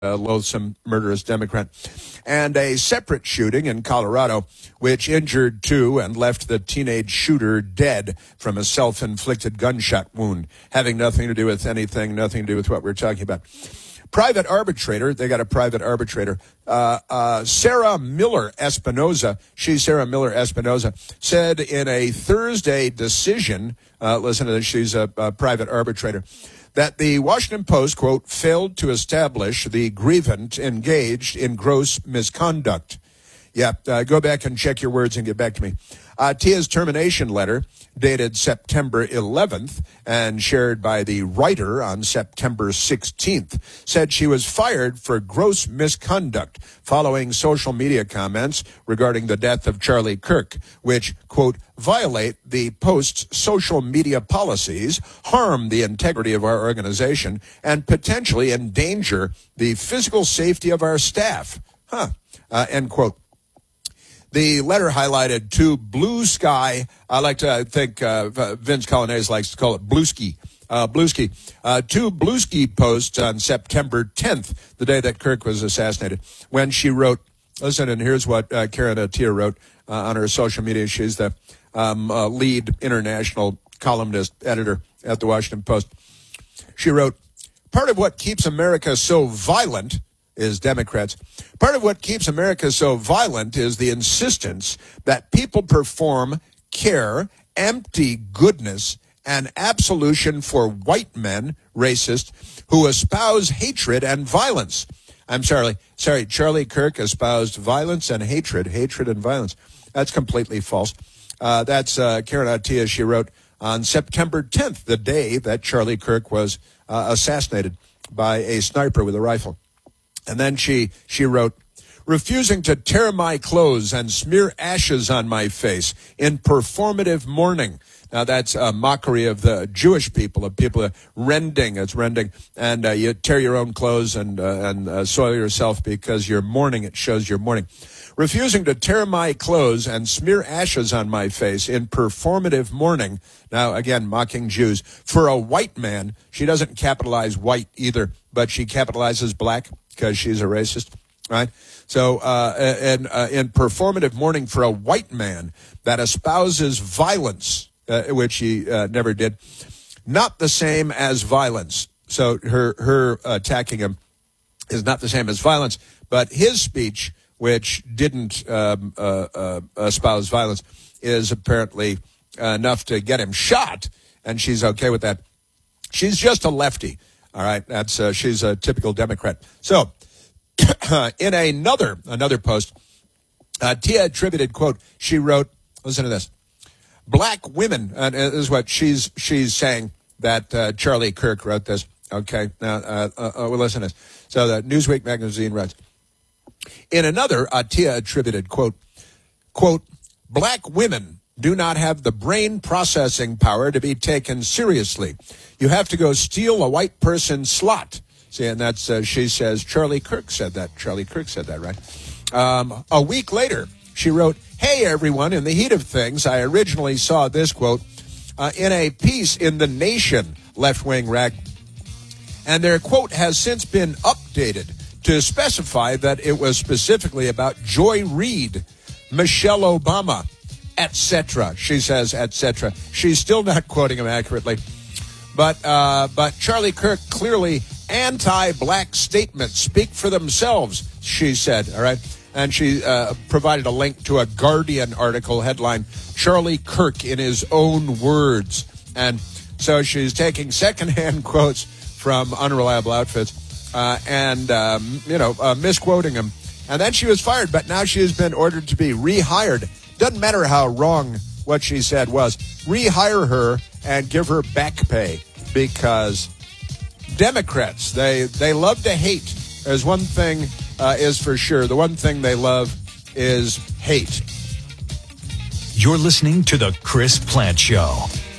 loathsome, murderous Democrat. And a separate shooting in Colorado, which injured two and left the teenage shooter dead from a self-inflicted gunshot wound, having nothing to do with anything, nothing to do with what we're talking about. Private arbitrator, they got a private arbitrator, Sarah Miller Espinoza, she's Sarah Miller Espinoza, said in a Thursday decision, listen to this, she's a private arbitrator, that the Washington Post, quote, failed to establish the grievant engaged in gross misconduct. Yeah, go back and check your words and get back to me. Tia's termination letter, dated September 11th and shared by the writer on September 16th, said she was fired for gross misconduct following social media comments regarding the death of Charlie Kirk, which, quote, violate the Post's social media policies, harm the integrity of our organization, and potentially endanger the physical safety of our staff. End quote. The letter highlighted two blue sky, I like to think Vince Colonnese likes to call it blueski. Two blueski posts on September 10th, the day that Kirk was assassinated, when she wrote, listen, and here's what Karen Tia wrote on her social media. She's the lead international columnist editor at the Washington Post. She wrote, part of what keeps America so violent is Democrats. Part of what keeps America so violent is the insistence that people perform care, empty goodness, and absolution for white men, racist, who espouse hatred and violence. I'm sorry, Charlie Kirk espoused violence and hatred and violence. That's completely false. That's Karen Attiah, she wrote on September 10th, the day that Charlie Kirk was assassinated by a sniper with a rifle. And then she wrote, refusing to tear my clothes and smear ashes on my face in performative mourning. Now, that's a mockery of the Jewish people, of people rending, and you tear your own clothes and soil yourself because you're mourning. It shows you're mourning. Refusing to tear my clothes and smear ashes on my face in performative mourning. Now, again, mocking Jews. For a white man, she doesn't capitalize white either, but she capitalizes black because she's a racist, right? So, in performative mourning for a white man that espouses violence, which he never did, not the same as violence. So her attacking him is not the same as violence, but his speech, which didn't espouse violence, is apparently enough to get him shot, and she's okay with that. She's just a lefty, all right? That's she's a typical Democrat. So, in another post, Tia attributed, quote, she wrote, listen to this, black women, and this is what she's saying, that Charlie Kirk wrote this. Okay, now we'll listen to this. So the Newsweek magazine writes, in another, Tia attributed, quote, black women do not have the brain processing power to be taken seriously. You have to go steal a white person's slot. See, and that's, she says, Charlie Kirk said that. Charlie Kirk said that, right? A week later, she wrote, hey, everyone, in the heat of things, I originally saw this, quote, in a piece in The Nation, left-wing rag, and their quote has since been updated to specify that it was specifically about Joy Reid, Michelle Obama, etc. She says, etc. She's still not quoting him accurately. But Charlie Kirk clearly anti-black statements speak for themselves, she said, all right? And she provided a link to a Guardian article headline, Charlie Kirk in his own words. And so she's taking secondhand quotes from unreliable outfits and misquoting him. And then she was fired, but now she has been ordered to be rehired. Doesn't matter how wrong what she said was. Rehire her and give her back pay, because Democrats, they love to hate. There's one thing is for sure. The one thing they love is hate. You're listening to The Chris Plante Show.